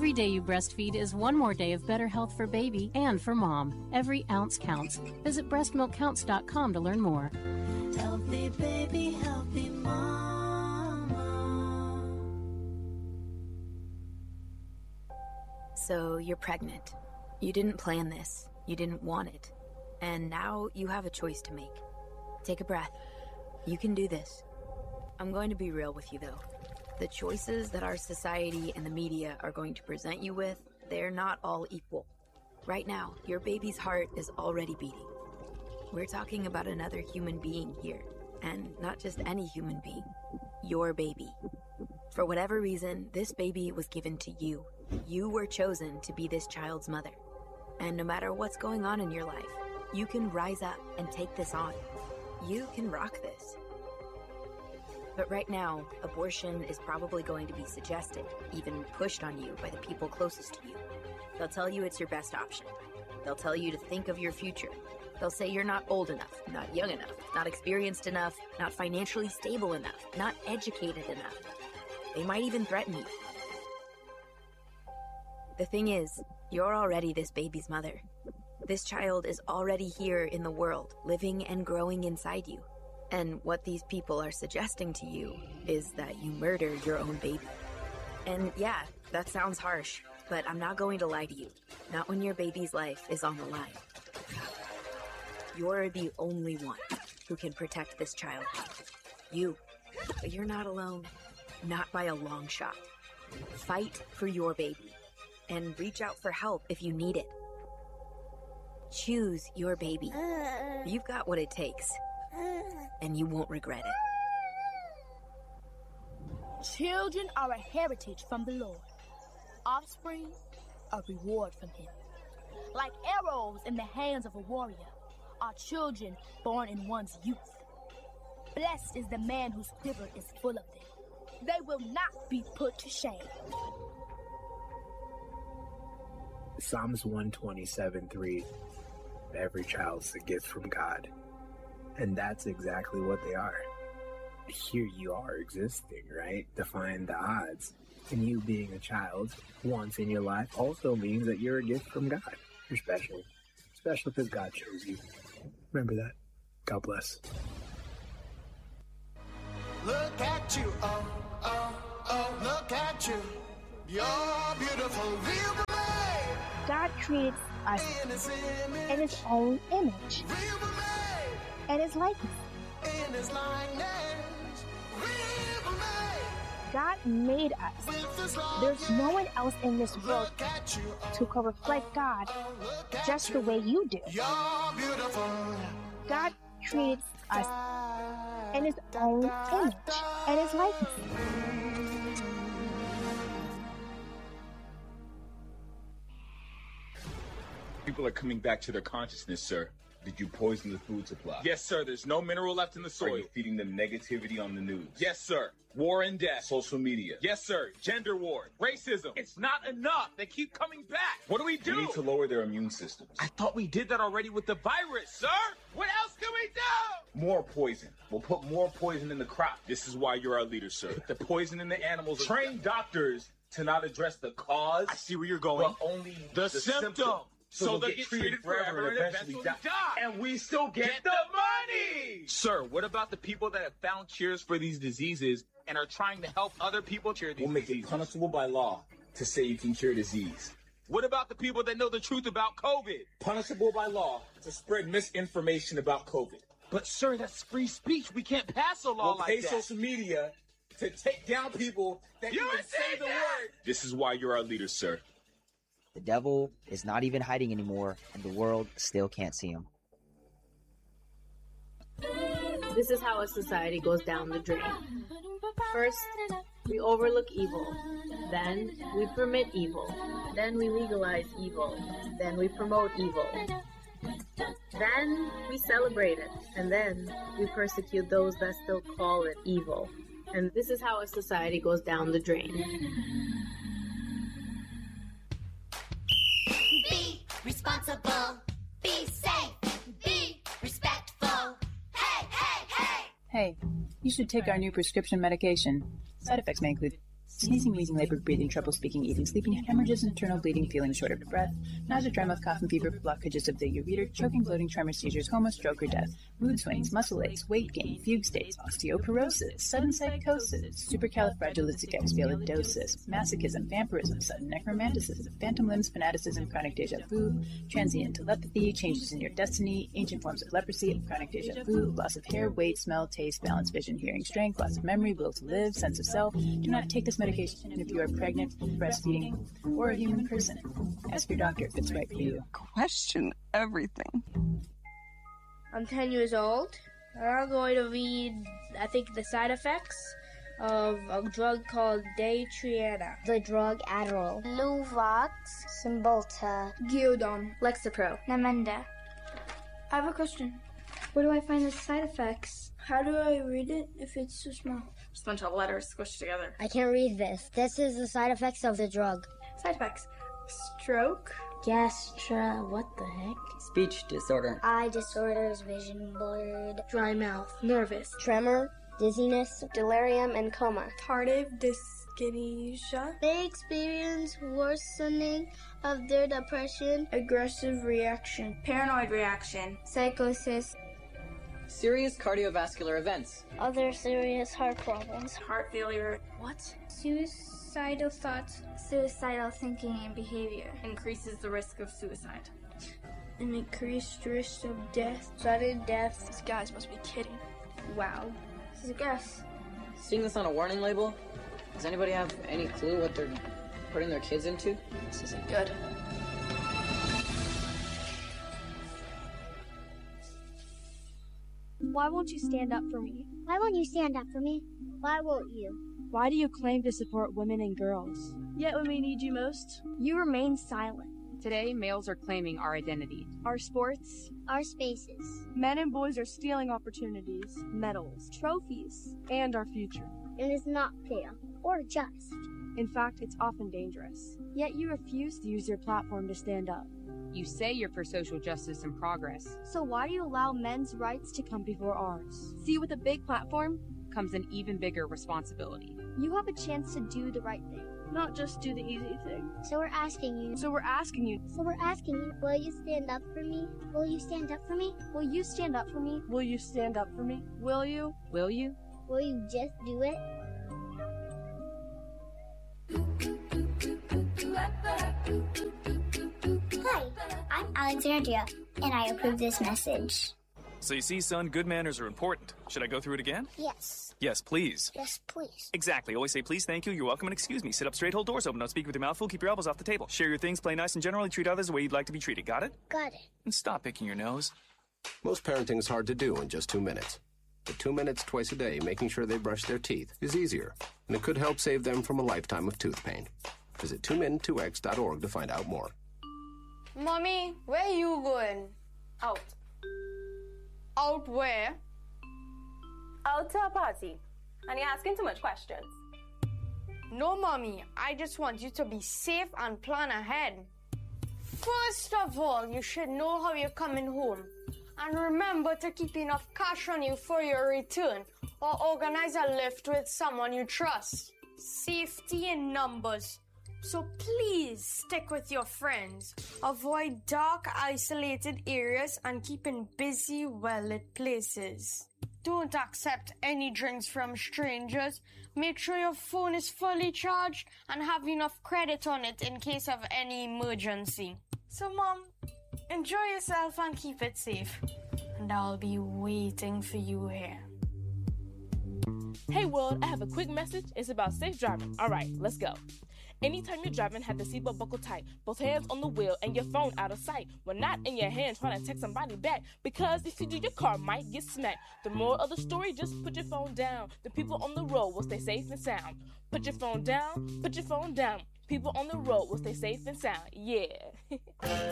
Every day you breastfeed is one more day of better health for baby and for mom. Every ounce counts. Visit breastmilkcounts.com to learn more. Healthy baby, healthy mama. So you're pregnant. You didn't plan this. You didn't want it. And now you have a choice to make. Take a breath. You can do this. I'm going to be real with you, though. The choices that our society and the media are going to present you with, they're not all equal. Right now, your baby's heart is already beating. We're talking about another human being here. And not just any human being. Your baby. For whatever reason, this baby was given to you. You were chosen to be this child's mother. And no matter what's going on in your life, you can rise up and take this on. You can rock this. But right now, abortion is probably going to be suggested, even pushed on you by the people closest to you. They'll tell you it's your best option. They'll tell you to think of your future. They'll say you're not old enough, not young enough, not experienced enough, not financially stable enough, not educated enough. They might even threaten you. The thing is, you're already this baby's mother. This child is already here in the world, living and growing inside you. And what these people are suggesting to you is that you murder your own baby. And yeah, that sounds harsh, but I'm not going to lie to you. Not when your baby's life is on the line. You're the only one who can protect this child. You. But you're not alone. Not by a long shot. Fight for your baby. And reach out for help if you need it. Choose your baby. You've got what it takes. And you won't regret it. Children are a heritage from the Lord. Offspring, a reward from Him. Like arrows in the hands of a warrior are children born in one's youth. Blessed is the man whose quiver is full of them. They will not be put to shame. Psalms 127:3. Every child's a gift from God. And that's exactly what they are. Here you are existing, right? Defying the odds. And you being a child once in your life also means that you're a gift from God. You're special. Special because God chose you. Remember that. God bless. Look at you, oh, oh, oh, look at you. You're beautiful, real made. God created us in His own image and His likeness. In His likeness, real made. God made us. There's no one else in this world who can reflect God just the way you do. You're beautiful. God created us in His own image and His likeness. People are coming back to their consciousness, sir. Did you poison the food supply? Yes, sir. There's no mineral left in the soil. Are you feeding them negativity on the news? Yes, sir. War and death. Social media. Yes, sir. Gender war. Racism. It's not enough. They keep coming back. What do we do? We need to lower their immune systems. I thought we did that already with the virus, sir. What else can we do? More poison. We'll put more poison in the crop. This is why you're our leader, sir. Put the poison in the animals. Train doctors to not address the cause. I see where you're going. But only the symptom. So they get treated forever and eventually die. And we still get the money! Sir, what about the people that have found cures for these diseases and are trying to help other people cure these diseases? We'll make it punishable by law to say you can cure disease. What about the people that know the truth about COVID? Punishable by law to spread misinformation about COVID. But sir, that's free speech. We can't pass a law like that. We'll pay social media to take down people that even say the word. This is why you're our leader, sir. The devil is not even hiding anymore, and the world still can't see him. This is how a society goes down the drain. First, we overlook evil. Then, we permit evil. Then, we legalize evil. Then, we promote evil. Then, we celebrate it. And then, we persecute those that still call it evil. And this is how a society goes down the drain. Be responsible. Be safe. Be respectful. Hey, hey, hey! Hey, you should take our new prescription medication. Side effects may include sneezing, wheezing, labor, breathing, trouble speaking, eating, sleeping, hemorrhages, internal bleeding, feeling short of breath, nausea, dry mouth, cough and fever, blockages of the ureter, choking, bloating, tremors, seizures, coma, stroke, or death, mood swings, muscle aches, weight gain, fugue states, osteoporosis, sudden psychosis, supercalifragilisticexpialidocious, masochism, vampirism, sudden necromanticism, phantom limbs, fanaticism, chronic deja vu, transient telepathy, changes in your destiny, ancient forms of leprosy, chronic deja vu, loss of hair, weight, smell, taste, balance, vision, hearing, strength, loss of memory, will to live, sense of self. Do not take this medication if you are pregnant, breastfeeding, or a human person. Ask your doctor if it's right for you. Question everything. I'm 10 years old. I'm going to read, I think, the side effects of a drug called Daytriana. The drug Adderall. Luvox, Cymbalta, Gyudon, Lexapro, Namenda. I have a question. Where do I find the side effects? How do I read it if it's so small? Just a bunch of letters squished together. I can't read this. This is the side effects of the drug. Side effects. Stroke. What the heck? Speech disorder. Eye disorders, vision blurred. Dry mouth. Nervous. Tremor, dizziness, delirium, and coma. Tardive dyskinesia. They experience worsening of their depression. Aggressive reaction. Paranoid reaction. Psychosis. Serious cardiovascular events. Other serious heart problems. Heart failure. What? Suicidal thoughts. Suicidal thinking and behavior. Increases the risk of suicide. An increased risk of death. Sudden death. These guys must be kidding. Wow. This is a guess. Seeing this on a warning label, does anybody have any clue what they're putting their kids into? This isn't good. Why won't you stand up for me? Why won't you stand up for me? Why won't you? Why do you claim to support women and girls? Yet when we need you most, you remain silent. Today, males are claiming our identity. Our sports. Our spaces. Men and boys are stealing opportunities, medals, trophies, and our future. It is not fair or just. In fact, it's often dangerous. Yet you refuse to use your platform to stand up. You say you're for social justice and progress. So why do you allow men's rights to come before ours? See, with a big platform comes an even bigger responsibility. You have a chance to do the right thing, not just do the easy thing. So we're asking you. Will you stand up for me? Will you stand up for me? Will you stand up for me? Will you stand up for me? Will you? Will you? Will you just do it? Hi, I'm Alexandria, and I approve this message. So you see, son, good manners are important. Should I go through it again? Yes. Yes, please. Yes, please. Exactly. Always say please, thank you, you're welcome, and excuse me. Sit up straight, hold doors open, don't speak with your mouth full, keep your elbows off the table. Share your things, play nice, and generally treat others the way you'd like to be treated. Got it? Got it. And stop picking your nose. Most parenting is hard to do in just 2 minutes. But 2 minutes twice a day making sure they brush their teeth is easier, and it could help save them from a lifetime of tooth pain. Visit 2min2x.org to find out more. Mommy, where are you going? Out. Out where? Out to a party. And you're asking too much questions. No, Mommy. I just want you to be safe and plan ahead. First of all, you should know how you're coming home. And remember to keep enough cash on you for your return, or organize a lift with someone you trust. Safety in numbers. So please stick with your friends. Avoid dark, isolated areas and keep in busy, well-lit places. Don't accept any drinks from strangers. Make sure your phone is fully charged and have enough credit on it in case of any emergency. So, Mom, enjoy yourself and keep it safe. And I'll be waiting for you here. Hey world, I have a quick message. It's about safe driving. Alright, let's go. Anytime you're driving, have the seatbelt buckled tight. Both hands on the wheel and your phone out of sight. When not in your hand, trying to text somebody back. Because if you do, your car might get smacked. The moral of the story, just put your phone down. The people on the road will stay safe and sound. Put your phone down, put your phone down. People on the road will stay safe and sound. Yeah.